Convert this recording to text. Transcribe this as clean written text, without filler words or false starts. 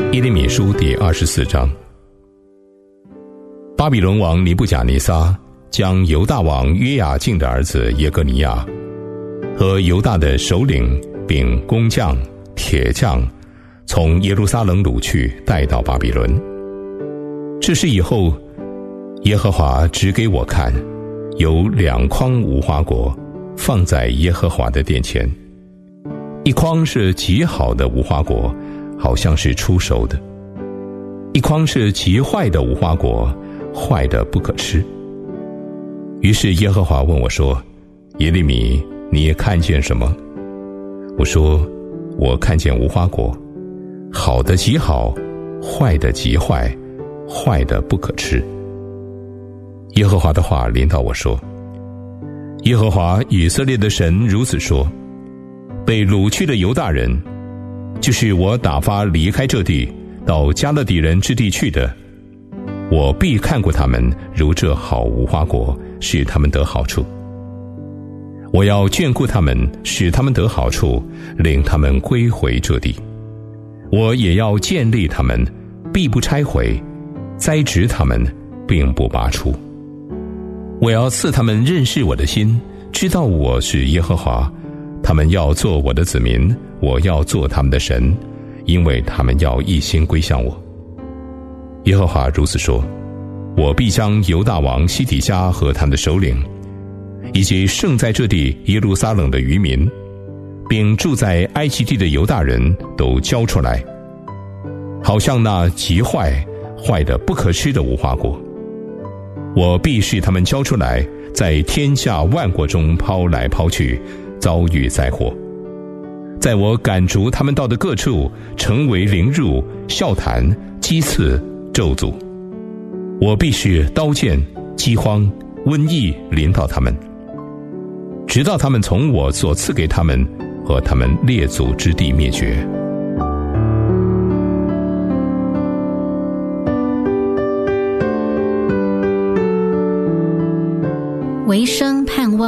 耶利米书第24章。巴比伦王尼布甲尼撒将犹大王约雅敬的儿子耶哥尼亚和犹大的首领并工匠、铁匠从耶路撒冷掳去，带到巴比伦。这事以后，耶和华指给我看，有2筐无花果放在耶和华的殿前，一筐是极好的无花果，好像是初熟的；一筐是极坏的无花果，坏的不可吃。于是耶和华问我说：耶利米，你也看见什么？我说：我看见无花果，好的极好，坏的极坏，坏的不可吃。耶和华的话临到我说：耶和华以色列的神如此说，被掳去的犹大人，就是我打发离开这地到迦勒底人之地去的，我必看过他们如这好无花果，使他们得好处。我要眷顾他们，使他们得好处，领他们归回这地。我也要建立他们，必不拆毁；栽植他们，并不拔除。我要赐他们认识我的心，知道我是耶和华。他们要做我的子民，我要做他们的神，因为他们要一心归向我。耶和华如此说：我必将犹大王西底家和他的首领，以及剩在这地耶路撒冷的余民，并住在埃及地的犹大人都交出来，好像那极坏的不可吃的无花果。我必使他们交出来，在天下万国中抛来抛去，遭遇灾祸。在我赶逐他们到的各处，成为凌辱、笑谈、讥刺、咒诅。我必使刀剑、饥荒、瘟疫临到他们，直到他们从我所赐给他们和他们列祖之地灭绝。 维生盼望。